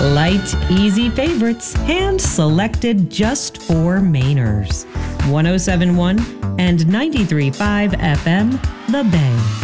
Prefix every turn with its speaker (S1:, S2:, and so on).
S1: Light, easy favorites, hand-selected just for Mainers. 107.1 and 93.5 FM, The Bay.